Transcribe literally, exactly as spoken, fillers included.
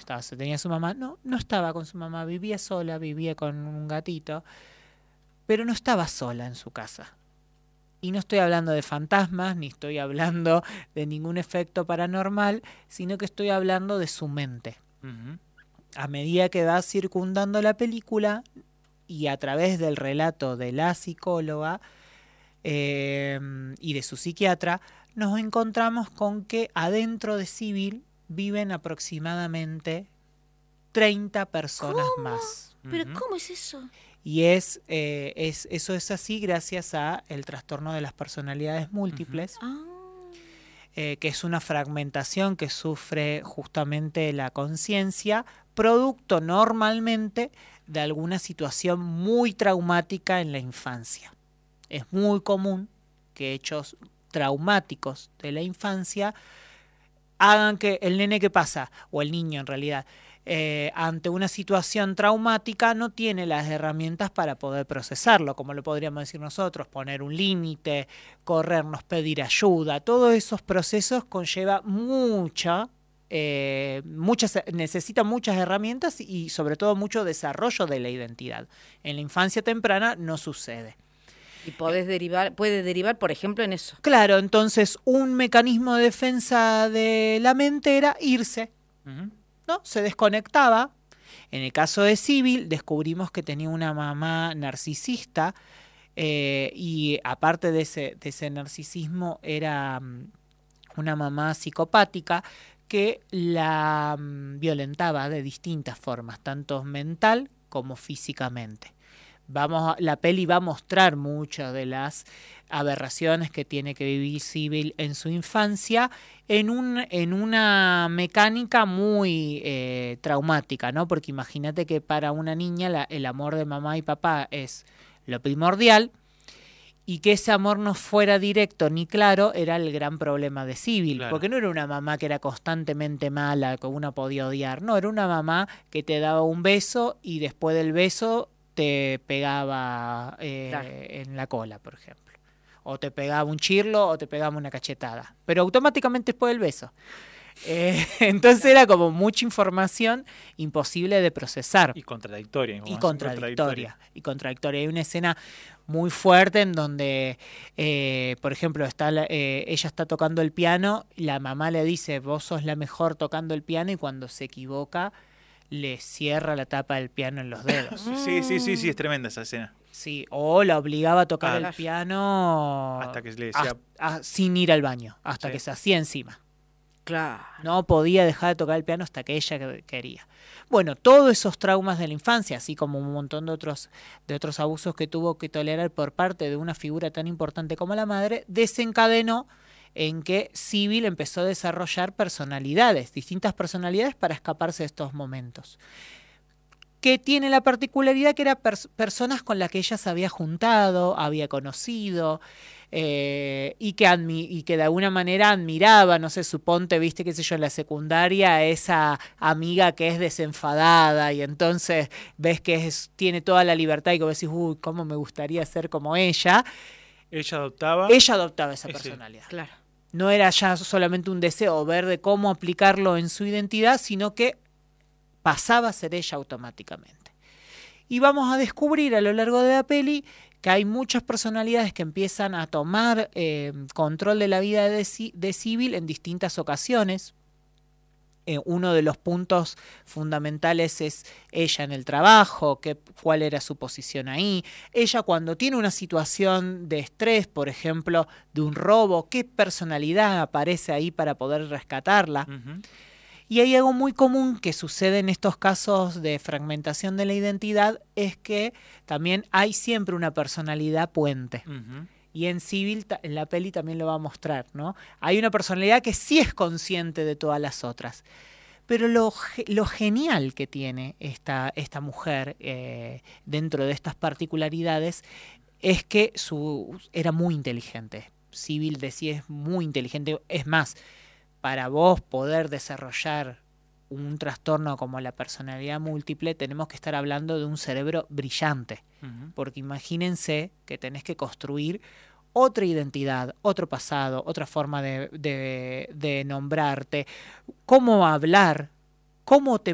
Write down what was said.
estaba, tenía su mamá. No, no estaba con su mamá, vivía sola, vivía con un gatito, pero no estaba sola en su casa. Y no estoy hablando de fantasmas, ni estoy hablando de ningún efecto paranormal, sino que estoy hablando de su mente. Uh-huh. A medida que va circundando la película y a través del relato de la psicóloga eh, y de su psiquiatra, nos encontramos con que adentro de Sybil viven aproximadamente treinta personas ¿Cómo? más. ¿Pero Uh-huh. cómo es eso? Y es, eh, es eso es así gracias a el trastorno de las personalidades múltiples. Ah, Eh, que es una fragmentación que sufre justamente la conciencia, producto normalmente de alguna situación muy traumática en la infancia. Es muy común que hechos traumáticos de la infancia hagan que el nene que pasa, o el niño en realidad, eh, ante una situación traumática no tiene las herramientas para poder procesarlo, como lo podríamos decir nosotros, poner un límite, corrernos, pedir ayuda. Todos esos procesos conlleva mucha, eh, muchas, necesita muchas herramientas y sobre todo mucho desarrollo de la identidad. En la infancia temprana no sucede. y podés derivar, puede derivar, por ejemplo, en eso. Claro, entonces un mecanismo de defensa de la mente era irse. Uh-huh. ¿No? Se desconectaba. En el caso de Sybil descubrimos que tenía una mamá narcisista eh, y aparte de ese, de ese narcisismo era um, una mamá psicopática que la um, violentaba de distintas formas, tanto mental como físicamente. Vamos a, la peli va a mostrar muchas de las aberraciones que tiene que vivir Sybil en su infancia en, un, en una mecánica muy eh, traumática, ¿no? Porque imagínate que para una niña la, el amor de mamá y papá es lo primordial y que ese amor no fuera directo ni claro era el gran problema de Sybil, Claro. porque no era una mamá que era constantemente mala, que uno podía odiar, no, era una mamá que te daba un beso y después del beso te pegaba eh, Claro. en la cola, por ejemplo. O te pegaba un chirlo o te pegaba una cachetada. Pero automáticamente después del beso. Eh, entonces era como mucha información imposible de procesar. Y contradictoria. Y información contradictoria. Y contradictoria. Hay una escena muy fuerte en donde, eh, por ejemplo, está la, eh, ella está tocando el piano, la mamá le dice, vos sos la mejor tocando el piano, y cuando se equivoca le cierra la tapa del piano en los dedos. Sí, sí, sí, sí, es tremenda esa escena. Sí, o la obligaba a tocar Ah, el piano hasta que le decía... a, a, sin ir al baño, hasta Sí. que se hacía encima. Claro. No podía dejar de tocar el piano hasta que ella quería. Bueno, todos esos traumas de la infancia, así como un montón de otros, de otros abusos que tuvo que tolerar por parte de una figura tan importante como la madre, desencadenó en que Sybil empezó a desarrollar personalidades, distintas personalidades para escaparse de estos momentos. Que tiene la particularidad que eran pers- personas con las que ella se había juntado, había conocido, eh, y, que admi- y que de alguna manera admiraba, no sé, suponte, viste, qué sé yo, en la secundaria, esa amiga que es desenfadada, y entonces ves que es, tiene toda la libertad y que vos decís, uy, cómo me gustaría ser como ella. Ella adoptaba... Ella adoptaba esa Ese. personalidad. Claro. No era ya solamente un deseo ver de cómo aplicarlo en su identidad, sino que pasaba a ser ella automáticamente. Y vamos a descubrir a lo largo de la peli que hay muchas personalidades que empiezan a tomar eh, control de la vida de, de Sybil en distintas ocasiones. Eh, uno de los puntos fundamentales es ella en el trabajo, que, cuál era su posición ahí. Ella cuando tiene una situación de estrés, por ejemplo, de un robo, qué personalidad aparece ahí para poder rescatarla. Uh-huh. Y hay algo muy común que sucede en estos casos de fragmentación de la identidad, es que también hay siempre una personalidad puente. Uh-huh. Y en Sybil, en la peli también lo va a mostrar, ¿no? Hay una personalidad que sí es consciente de todas las otras. Pero lo, lo genial que tiene esta, esta mujer eh, dentro de estas particularidades es que su, era muy inteligente. Sybil decía es muy inteligente. Es más, para vos poder desarrollar un trastorno como la personalidad múltiple, tenemos que estar hablando de un cerebro brillante. Uh-huh. Porque imagínense que tenés que construir otra identidad, otro pasado, otra forma de, de, de nombrarte, cómo hablar, cómo te